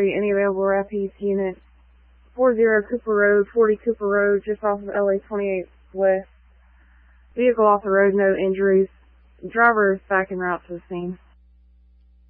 Any available rappies, unit 40 Cooper Road, 40 Cooper Road, just off of LA 28 West. Vehicle off the road, no injuries. Driver is back en route to the scene.